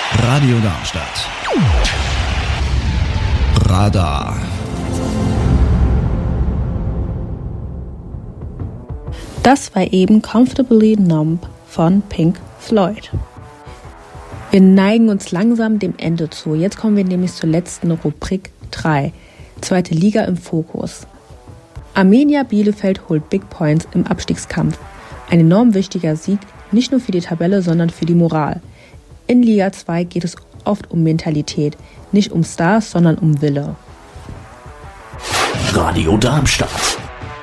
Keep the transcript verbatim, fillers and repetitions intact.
Radio Darmstadt. Radar. Das war eben Comfortably Numb von Pink Floyd. Wir neigen uns langsam dem Ende zu. Jetzt kommen wir nämlich zur letzten Rubrik drei. Zweite Liga im Fokus. Arminia Bielefeld holt Big Points im Abstiegskampf. Ein enorm wichtiger Sieg, nicht nur für die Tabelle, sondern für die Moral. In Liga zwei geht es oft um Mentalität, nicht um Stars, sondern um Wille. Radio Darmstadt.